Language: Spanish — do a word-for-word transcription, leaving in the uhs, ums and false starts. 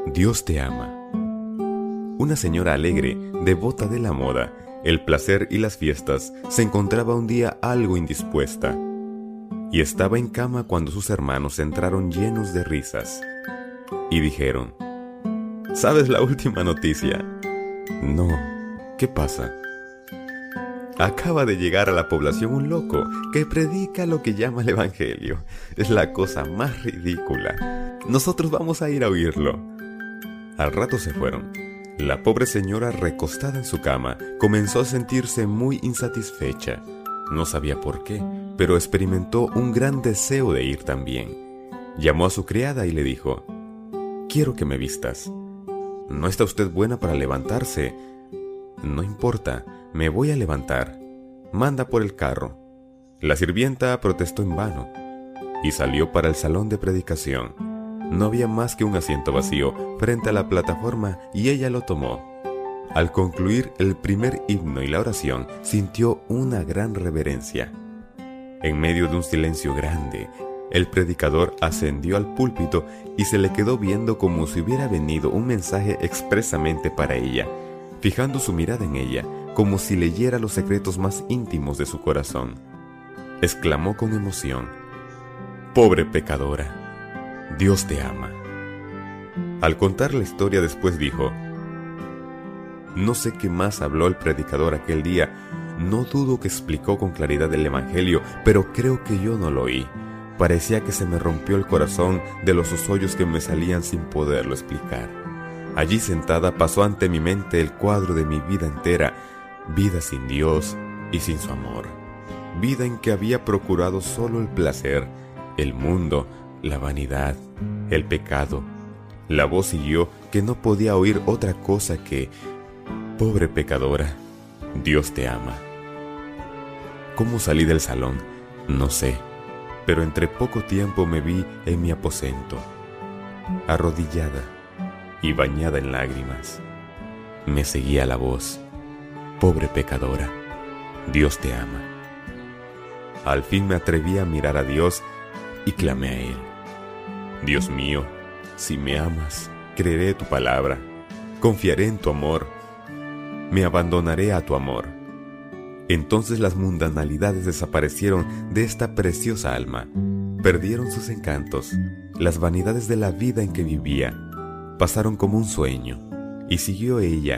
Dios te ama. Una señora alegre, devota de la moda, el placer y las fiestas, se encontraba un día algo indispuesta, y estaba en cama cuando sus hermanos entraron llenos de risas, y dijeron: ¿Sabes la última noticia? No, ¿qué pasa? Acaba de llegar a la población un loco que predica lo que llama el Evangelio. Es la cosa más ridícula. Nosotros vamos a ir a oírlo. Al rato se fueron. La pobre señora, recostada en su cama, comenzó a sentirse muy insatisfecha. No sabía por qué, pero experimentó un gran deseo de ir también. Llamó a su criada y le dijo: «Quiero que me vistas». «¿No está usted buena para levantarse?» «No importa, me voy a levantar. Manda por el carro». La sirvienta protestó en vano y salió para el salón de predicación. No había más que un asiento vacío frente a la plataforma y ella lo tomó. Al concluir el primer himno y la oración, sintió una gran reverencia. En medio de un silencio grande, el predicador ascendió al púlpito y se le quedó viendo como si hubiera venido un mensaje expresamente para ella, fijando su mirada en ella, como si leyera los secretos más íntimos de su corazón. Exclamó con emoción: «Pobre pecadora, Dios te ama». Al contar la historia después dijo: «No sé qué más habló el predicador aquel día, no dudo que explicó con claridad el Evangelio, pero creo que yo no lo oí. Parecía que se me rompió el corazón de los hoyos que me salían sin poderlo explicar. Allí sentada pasó ante mi mente el cuadro de mi vida entera, vida sin Dios y sin su amor. Vida en que había procurado solo el placer, el mundo, la vanidad, el pecado. La voz siguió que no podía oír otra cosa que: «Pobre pecadora, Dios te ama». ¿Cómo salí del salón? No sé, pero entre poco tiempo me vi en mi aposento, arrodillada y bañada en lágrimas. Me seguía la voz: «Pobre pecadora, Dios te ama». Al fin me atreví a mirar a Dios y clamé a Él: «Dios mío, si me amas, creeré tu palabra, confiaré en tu amor, me abandonaré a tu amor». Entonces las mundanalidades desaparecieron de esta preciosa alma, perdieron sus encantos, las vanidades de la vida en que vivía pasaron como un sueño, y siguió ella